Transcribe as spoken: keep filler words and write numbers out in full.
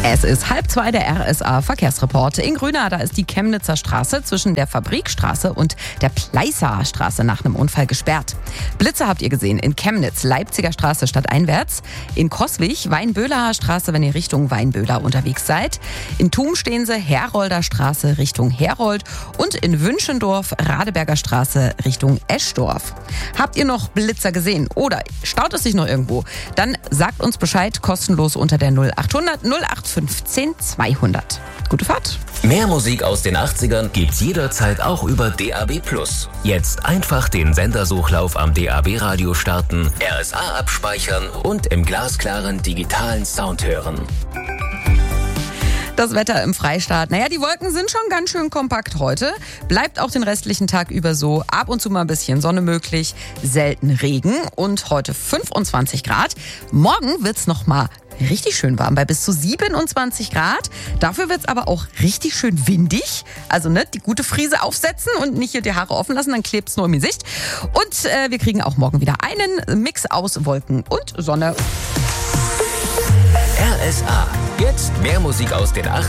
Es ist halb zwei, der R S A-Verkehrsreport. In Grünau, da ist die Chemnitzer Straße zwischen der Fabrikstraße und der Pleißer Straße nach einem Unfall gesperrt. Blitze habt ihr gesehen in Chemnitz, Leipziger Straße stadteinwärts. In Coswig, Weinböhler Straße, wenn ihr Richtung Weinböhler unterwegs seid. In Thum stehen sie, Herolder Straße Richtung Herold. Und in Wünschendorf, Radeberger Straße Richtung Eschdorf. Habt ihr noch Blitzer gesehen oder staut es sich noch irgendwo? Dann sagt uns Bescheid, kostenlos unter der null achthundert null acht fünfzehn zweihundert. Gute Fahrt. Mehr Musik aus den achtzigern gibt's jederzeit auch über D A B plus. Jetzt einfach den Sendersuchlauf am D A B-Radio starten, R S A abspeichern und im glasklaren digitalen Sound hören. Das Wetter im Freistaat. Naja, die Wolken sind schon ganz schön kompakt heute. Bleibt auch den restlichen Tag über so. Ab und zu mal ein bisschen Sonne möglich, selten Regen und heute fünfundzwanzig Grad. Morgen wird's noch mal richtig schön warm bei bis zu siebenundzwanzig Grad. Dafür wird's aber auch richtig schön windig. Also ne, die gute Frise aufsetzen und nicht hier die Haare offen lassen, dann klebt's nur im Gesicht. Und äh, wir kriegen auch morgen wieder einen Mix aus Wolken und Sonne. R S A. Jetzt mehr Musik aus den achtzigern.